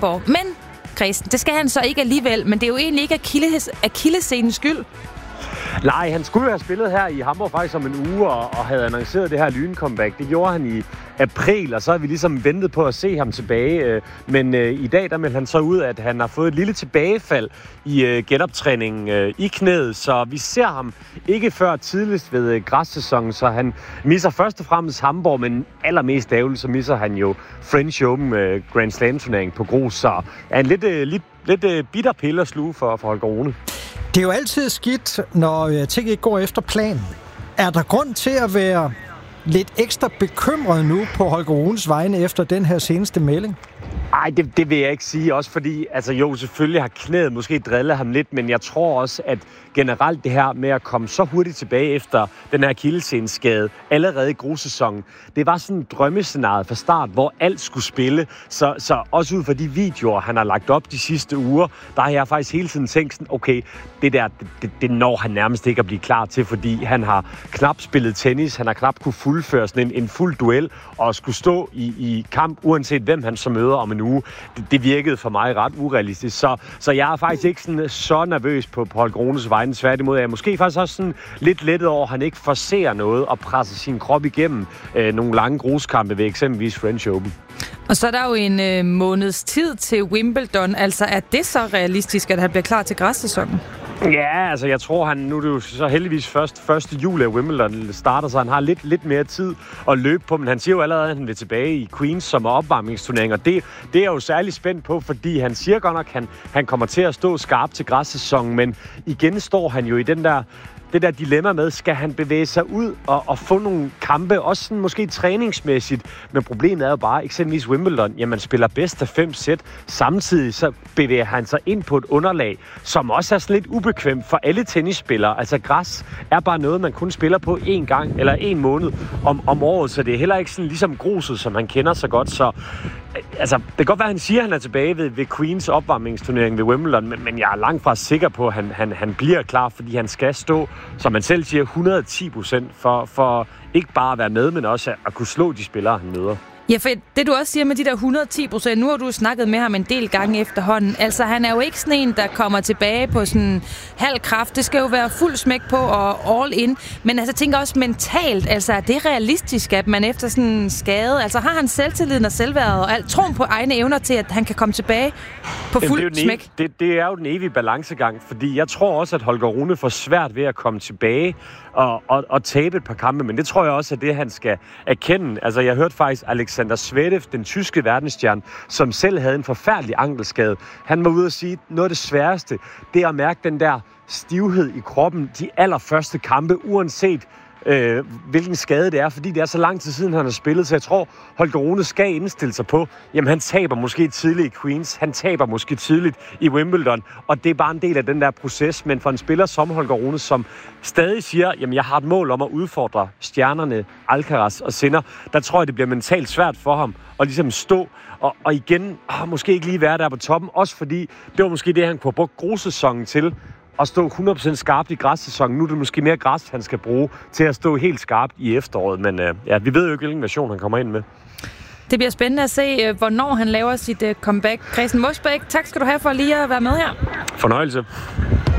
Hamborg. Men, Christen, det skal han så ikke alligevel, men det er jo egentlig ikke akillessenens skyld. Nej, han skulle jo have spillet her i Hamburg faktisk om en uge og havde annonceret det her Lyn-comeback. Det gjorde han i april, og så har vi ligesom ventet på at se ham tilbage. Men i dag der meldte han så ud, at han har fået et lille tilbagefald i genoptræningen i knæet. Så vi ser ham ikke før tidligst ved græssæsonen, så han misser først og fremmest Hamburg, men allermest ærgerligt, så misser han jo French Open Grand Slam-turnering på grus. Så er en lidt bitter pille at sluge for Holger Rune. Det er jo altid skidt, når ting ikke går efter planen. Er der grund til at være lidt ekstra bekymret nu på Holger Runes vegne efter den her seneste melding? Nej, det vil jeg ikke sige. Også fordi, altså jo, selvfølgelig har knæet måske drillet ham lidt, men jeg tror også, at generelt det her med at komme så hurtigt tilbage efter den her akillesseneskade allerede i grussæsonen, det var sådan en drømmescenarie fra start, hvor alt skulle spille. Så også ud fra de videoer, han har lagt op de sidste uger, der har jeg faktisk hele tiden tænkt sådan, okay, det når han nærmest ikke at blive klar til, fordi han har knap spillet tennis, han har knap kunne fuldføre sådan en fuld duel, og skulle stå i kamp, uanset hvem han så møder om en uge. Det virkede for mig ret urealistisk. Så jeg er faktisk ikke sådan så nervøs på Holger Runes vegne. Tværtimod er jeg måske faktisk også sådan lidt lettet over, at han ikke forcerer noget og presser sin krop igennem nogle lange gruskampe ved eksempelvis French Open. Og så er der jo en måneds tid til Wimbledon. Altså er det så realistisk, at han bliver klar til græssæsonen? Ja, altså jeg tror, nu er det jo så heldigvis først 1. juli, at Wimbledon starter, så han har lidt mere tid at løbe på. Men han siger jo allerede, at han vil tilbage i Queens som opvarmningsturnering, og det er jeg jo særlig spændt på, fordi han siger godt nok, at han kommer til at stå skarp til græssæsonen, men igen står han jo i det der dilemma med, skal han bevæge sig ud og få nogle kampe, også sådan måske træningsmæssigt. Men problemet er jo bare, eksempelvis Wimbledon, man spiller bedst af 5 sæt. Samtidig så bevæger han sig ind på et underlag, som også er sådan lidt ubekvemt for alle tennisspillere. Altså græs er bare noget, man kun spiller på 1 gang eller 1 måned om året, så det er heller ikke sådan ligesom gruset, som han kender så godt. Så altså, det kan godt være, at han siger, at han er tilbage ved Queens opvarmningsturnering ved Wimbledon, men jeg er langt fra sikker på, at han bliver klar, fordi han skal stå, som man selv siger, 110% for ikke bare at være med, men også at kunne slå de spillere, han møder. Ja, for det du også siger med de der 110%, nu har du snakket med ham en del gange efterhånden. Altså, han er jo ikke sådan en, der kommer tilbage på sådan halv kraft. Det skal jo være fuld smæk på og all in. Men altså, jeg tænker også mentalt, altså, er det realistisk, at man efter sådan en skade, altså har han selvtilliden og selvværdet og alt troen på egne evner til, at han kan komme tilbage på fuld smæk? Det er jo den evige balancegang, fordi jeg tror også, at Holger Rune får svært ved at komme tilbage og tabe et par kampe, men det tror jeg også er det, han skal erkende. Altså, jeg hørte faktisk Alexander Zverev, den tyske verdensstjerne, som selv havde en forfærdelig ankelskade. Han var ude at sige, at noget af det sværeste, det er at mærke den der stivhed i kroppen, de allerførste kampe, uanset hvilken skade det er, fordi det er så lang tid siden, han har spillet, så jeg tror, Holger Rune skal indstille sig på, jamen han taber måske tidligt i Queens, han taber måske tidligt i Wimbledon, og det er bare en del af den der proces, men for en spiller som Holger Rune, som stadig siger, jamen jeg har et mål om at udfordre stjernerne Alcaraz og Sinner, der tror jeg, det bliver mentalt svært for ham at ligesom stå og igen, måske ikke lige være der på toppen, også fordi det var måske det, han kunne have brugt grussæsonen til, at stå 100% skarpt i græssæsonen. Nu er det måske mere græs, han skal bruge til at stå helt skarpt i efteråret. Men vi ved jo ikke, hvilken version han kommer ind med. Det bliver spændende at se, hvornår han laver sit comeback. Christen Mosbæk, tak skal du have for lige at være med her. Fornøjelse.